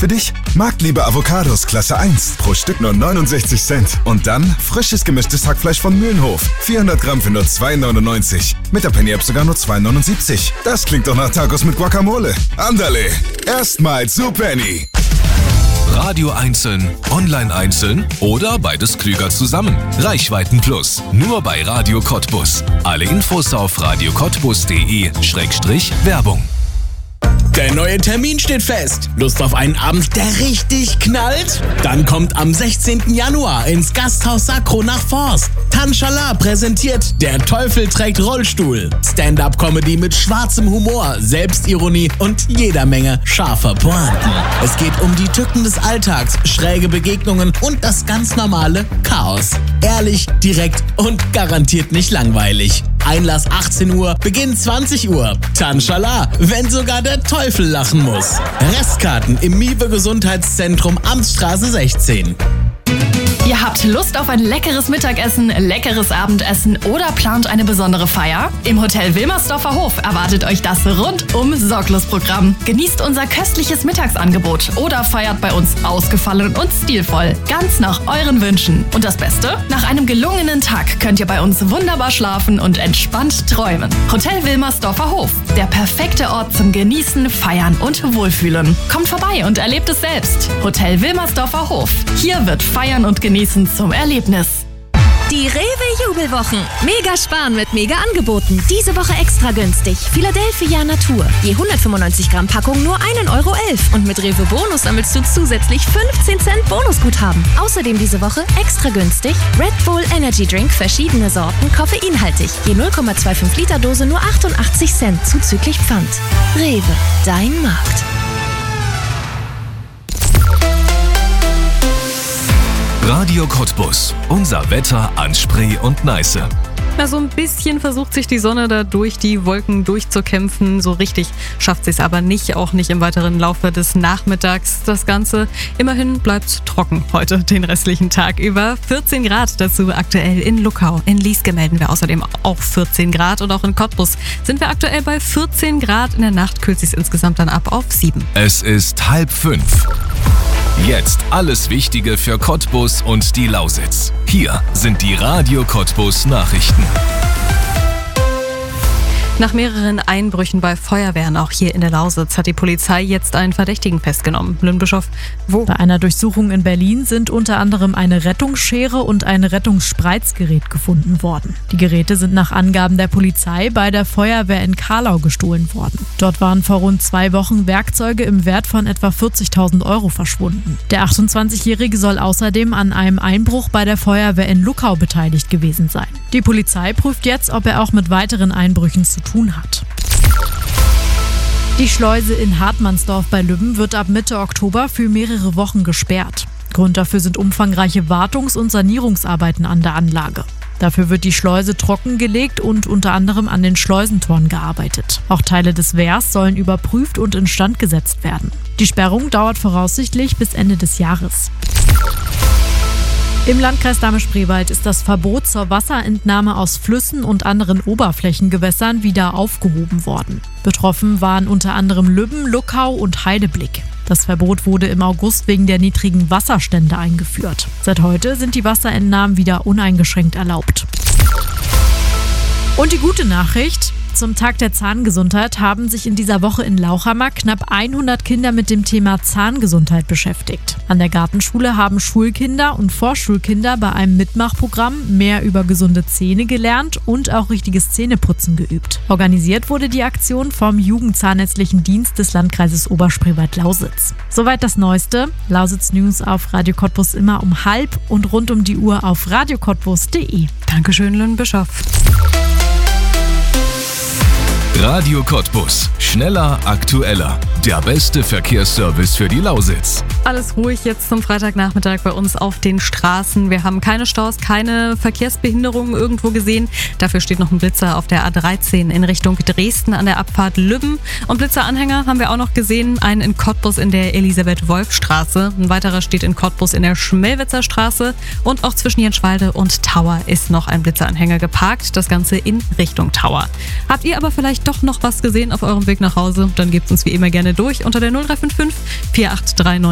für dich? Marktliebe Avocados Klasse 1, pro Stück nur 69 Cent. Und dann frisches gemischtes Hackfleisch von Mühlenhof, 400 Gramm für nur 2,99. Mit der Penny-App sogar nur 2,79. Das klingt doch nach Tacos mit Guacamole. Andale, erstmals zu Penny. Radio einzeln, online einzeln oder beides klüger zusammen. Reichweiten Plus, nur bei Radio Cottbus. Alle Infos auf radiocottbus.de/Werbung. Der neue Termin steht fest. Lust auf einen Abend, der richtig knallt? Dann kommt am 16. Januar ins Gasthaus Sakro nach Forst. Tanschalah präsentiert Der Teufel trägt Rollstuhl. Stand-up-Comedy mit schwarzem Humor, Selbstironie und jeder Menge scharfer Pointen. Es geht um die Tücken des Alltags, schräge Begegnungen und das ganz normale Chaos. Ehrlich, direkt und garantiert nicht langweilig. Einlass 18 Uhr, Beginn 20 Uhr. Tanschalah, wenn sogar der Teufel lachen muss. Restkarten im Miwe Gesundheitszentrum Amtsstraße 16. Ihr habt Lust auf ein leckeres Mittagessen, leckeres Abendessen oder plant eine besondere Feier? Im Hotel Wilmersdorfer Hof erwartet euch das rundum sorglos Programm. Genießt unser köstliches Mittagsangebot oder feiert bei uns ausgefallen und stilvoll, ganz nach euren Wünschen. Und das Beste? Nach einem gelungenen Tag könnt ihr bei uns wunderbar schlafen und entspannt träumen. Hotel Wilmersdorfer Hof, der perfekte Ort zum Genießen, Feiern und Wohlfühlen. Kommt vorbei und erlebt es selbst. Hotel Wilmersdorfer Hof. Hier wird Feiern und Genießen zum Erlebnis. Die Rewe-Jubelwochen. Mega sparen mit Mega-Angeboten. Diese Woche extra günstig. Philadelphia Natur. Je 195 Gramm Packung nur 1,11 € und mit Rewe Bonus sammelst du zusätzlich 15 Cent Bonusguthaben. Außerdem diese Woche extra günstig Red Bull Energy Drink, verschiedene Sorten, koffeinhaltig. Je 0,25 Liter Dose nur 88 Cent zuzüglich Pfand. Rewe, dein Markt. Radio Cottbus. Unser Wetter an Spree und Neiße. Na, so ein bisschen versucht sich die Sonne da durch die Wolken durchzukämpfen. So richtig schafft sie es aber nicht, auch nicht im weiteren Laufe des Nachmittags. Das Ganze immerhin bleibt trocken heute den restlichen Tag über. 14 Grad dazu aktuell in Luckau. In Lieske melden wir außerdem auch 14 Grad und auch in Cottbus sind wir aktuell bei 14 Grad. In der Nacht kühlt es insgesamt dann ab auf 7. Es ist 4:30. Jetzt alles Wichtige für Cottbus und die Lausitz. Hier sind die Radio Cottbus Nachrichten. Nach mehreren Einbrüchen bei Feuerwehren, auch hier in der Lausitz, hat die Polizei jetzt einen Verdächtigen festgenommen. Lynn Bischof, wo? Bei einer Durchsuchung in Berlin sind unter anderem eine Rettungsschere und ein Rettungsspreizgerät gefunden worden. Die Geräte sind nach Angaben der Polizei bei der Feuerwehr in Karlau gestohlen worden. Dort waren vor rund 2 Wochen Werkzeuge im Wert von etwa 40.000 € verschwunden. Der 28-Jährige soll außerdem an einem Einbruch bei der Feuerwehr in Luckau beteiligt gewesen sein. Die Polizei prüft jetzt, ob er auch mit weiteren Einbrüchen zu tun hat. Die Schleuse in Hartmannsdorf bei Lübben wird ab Mitte Oktober für mehrere Wochen gesperrt. Grund dafür sind umfangreiche Wartungs- und Sanierungsarbeiten an der Anlage. Dafür wird die Schleuse trockengelegt und unter anderem an den Schleusentoren gearbeitet. Auch Teile des Wehrs sollen überprüft und instand gesetzt werden. Die Sperrung dauert voraussichtlich bis Ende des Jahres. Im Landkreis Dahme-Spreewald ist das Verbot zur Wasserentnahme aus Flüssen und anderen Oberflächengewässern wieder aufgehoben worden. Betroffen waren unter anderem Lübben, Luckau und Heideblick. Das Verbot wurde im August wegen der niedrigen Wasserstände eingeführt. Seit heute sind die Wasserentnahmen wieder uneingeschränkt erlaubt. Und die gute Nachricht: Zum Tag der Zahngesundheit haben sich in dieser Woche in Lauchhammer knapp 100 Kinder mit dem Thema Zahngesundheit beschäftigt. An der Gartenschule haben Schulkinder und Vorschulkinder bei einem Mitmachprogramm mehr über gesunde Zähne gelernt und auch richtiges Zähneputzen geübt. Organisiert wurde die Aktion vom Jugendzahnärztlichen Dienst des Landkreises Oberspreewald-Lausitz. Soweit das Neueste. Lausitz News auf Radio Cottbus immer um 12:30 und rund um die Uhr auf radiocottbus.de. Dankeschön, Lynn Bischof. Radio Cottbus. Schneller, aktueller. Der beste Verkehrsservice für die Lausitz. Alles ruhig jetzt zum Freitagnachmittag bei uns auf den Straßen. Wir haben keine Staus, keine Verkehrsbehinderungen irgendwo gesehen. Dafür steht noch ein Blitzer auf der A13 in Richtung Dresden an der Abfahrt Lübben. Und Blitzeranhänger haben wir auch noch gesehen. Einen in Cottbus in der Elisabeth-Wolf-Straße. Ein weiterer steht in Cottbus in der Schmelwitzer Straße. Und auch zwischen Jenschwalde und Tauer ist noch ein Blitzeranhänger geparkt. Das Ganze in Richtung Tauer. Habt ihr aber vielleicht doch noch was gesehen auf eurem Weg nach Hause? Dann gebt uns wie immer gerne durch unter der 0355 4839